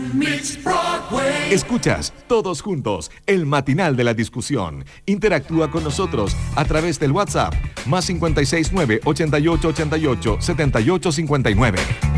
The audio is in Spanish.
Escuchas Todos Juntos, el matinal de la discusión. Interactúa con nosotros a través del WhatsApp, +569 8888 7859.